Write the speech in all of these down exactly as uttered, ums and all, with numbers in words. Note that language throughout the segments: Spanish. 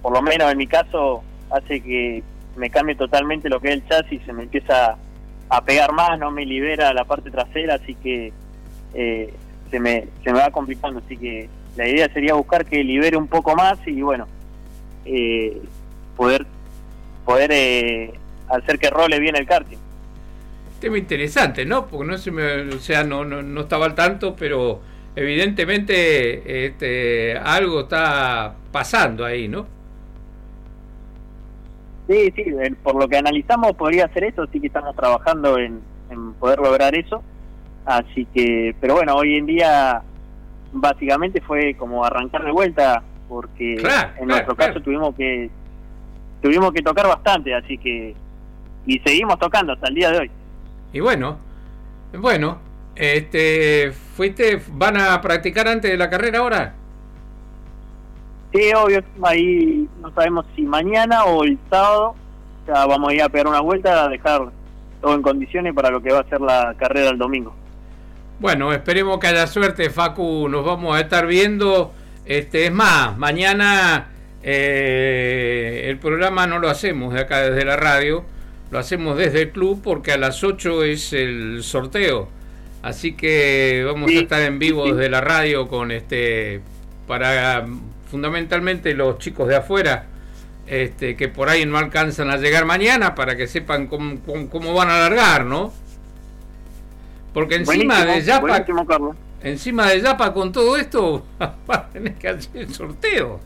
por lo menos en mi caso, hace que me cambie totalmente lo que es el chasis, se me empieza a pegar más, no me libera la parte trasera, así que eh, se me se me va complicando, así que la idea sería buscar que libere un poco más y bueno, eh, poder poder eh, hacer que role bien el karting. Tema interesante, ¿no? Porque no se me, o sea, no, no, no estaba al tanto, pero evidentemente este, algo está pasando ahí, ¿no? Sí, sí, por lo que analizamos podría ser eso, sí que estamos trabajando en, en poder lograr eso, así que, pero bueno, hoy en día básicamente fue como arrancar de vuelta, porque claro, en claro, nuestro claro. caso tuvimos que tuvimos que tocar bastante, así que, y seguimos tocando hasta el día de hoy. Y bueno, bueno, este, fuiste, ¿van a practicar antes de la carrera ahora? Sí, obvio, ahí no sabemos si mañana o el sábado, ya vamos a ir a pegar una vuelta, a dejar todo en condiciones para lo que va a ser la carrera el domingo. Bueno, esperemos que haya suerte, Facu, nos vamos a estar viendo, este, es más, mañana eh, el programa no lo hacemos de acá desde la radio, lo hacemos desde el club porque a las ocho es el sorteo, así que vamos sí, a estar en vivo sí. desde la radio con este, para fundamentalmente los chicos de afuera, este, que por ahí no alcanzan a llegar mañana, para que sepan cómo, cómo, cómo van a largar, ¿no? Porque encima de Yapa, encima de Yapa con todo esto, va a tener que hacer el sorteo.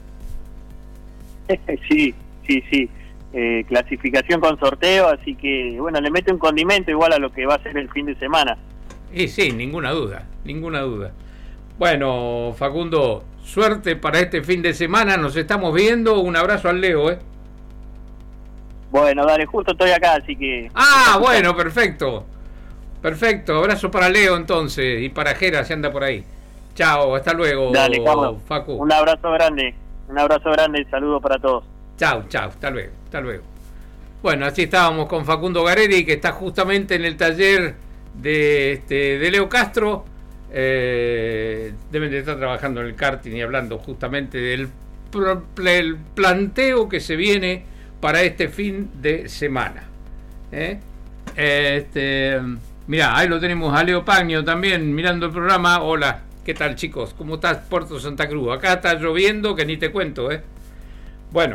Sí, sí, sí. Eh, clasificación con sorteo, así que bueno, le mete un condimento igual a lo que va a ser el fin de semana. Y sí, ninguna duda, ninguna duda. Bueno, Facundo, suerte para este fin de semana, nos estamos viendo, un abrazo al Leo, ¿eh? Bueno, dale, justo estoy acá, así que... Ah, bueno, perfecto, perfecto, abrazo para Leo entonces, y para Jera, si anda por ahí. Chao, hasta luego, dale, Carlos, Facu. Un abrazo grande, un abrazo grande y saludo para todos. Chao, chao, hasta luego, hasta luego. Bueno, así estábamos con Facundo Gareri, que está justamente en el taller de, este, de Leo Castro. Eh, deben de estar trabajando en el karting y hablando justamente del pl- pl- planteo que se viene para este fin de semana. ¿Eh? Este, mirá, ahí lo tenemos a Leo Pagno también mirando el programa. Hola, ¿qué tal, chicos? ¿Cómo estás, Puerto Santa Cruz? Acá está lloviendo que ni te cuento, ¿eh? Bueno,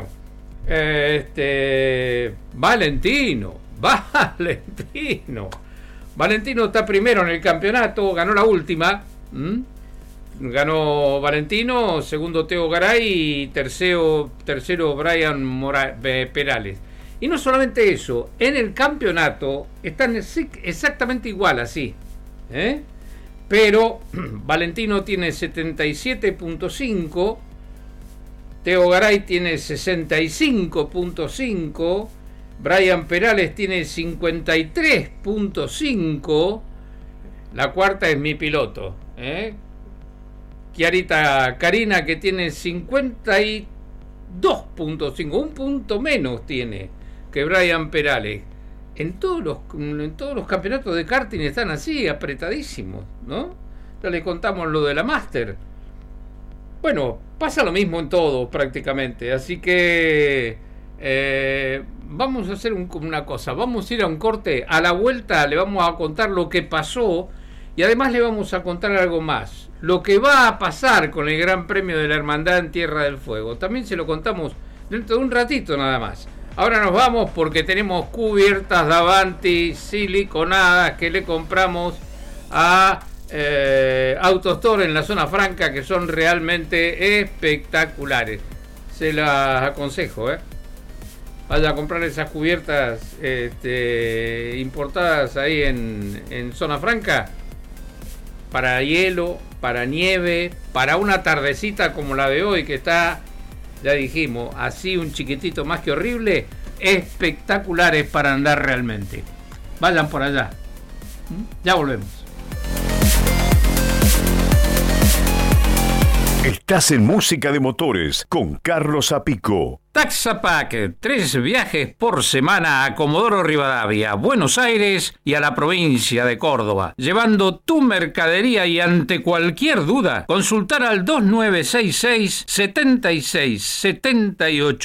este, Valentino, Valentino. Valentino está primero en el campeonato, ganó la última. ¿Mm? Ganó Valentino, segundo Teo Garay y tercero, tercero Brian Mora, eh, Perales. Y no solamente eso, en el campeonato están exactamente igual así, ¿eh? Pero Valentino tiene setenta y siete punto cinco, Teo Garay tiene sesenta y cinco punto cinco, Brian Perales tiene cincuenta y tres punto cinco, la cuarta es mi piloto, ¿eh? Chiarita Karina, que tiene cincuenta y dos punto cinco, un punto menos tiene que Brian Perales. En todos los en todos los campeonatos de karting están así, apretadísimos, ¿no? Ya les contamos lo de la Master. Bueno, pasa lo mismo en todos prácticamente, así que eh, vamos a hacer un, una cosa, vamos a ir a un corte, a la vuelta le vamos a contar lo que pasó y además le vamos a contar algo más, lo que va a pasar con el Gran Premio de la Hermandad en Tierra del Fuego. También se lo contamos dentro de un ratito nada más. Ahora nos vamos porque tenemos cubiertas Davanti siliconadas que le compramos a eh, AutoStore en la zona franca, que son realmente espectaculares. Se las aconsejo, ¿eh? Vaya a comprar esas cubiertas este, importadas ahí en, en zona franca, para hielo, para nieve, para una tardecita como la de hoy, que está, ya dijimos, así un chiquitito más que horrible, espectaculares para andar realmente. Vayan por allá. Ya volvemos. Estás en Música de Motores con Carlos Apico. Taxapack, tres viajes por semana a Comodoro Rivadavia, Buenos Aires y a la provincia de Córdoba, llevando tu mercadería, y ante cualquier duda, consultar al dos nueve seis seis, siete seis siete ocho.